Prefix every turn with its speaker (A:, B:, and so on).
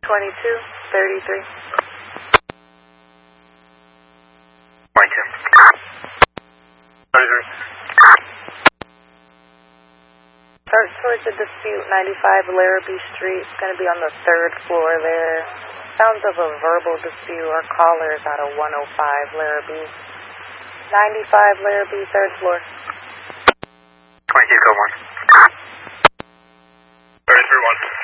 A: 2233.
B: 22. 33.
A: Start towards the dispute, 95 Larrabee Street. It's going to be on the 3rd floor there. Sounds of a verbal dispute. Our caller is out of 105 Larrabee. 95 Larrabee, 3rd floor.
B: 22, code 1. 33-1.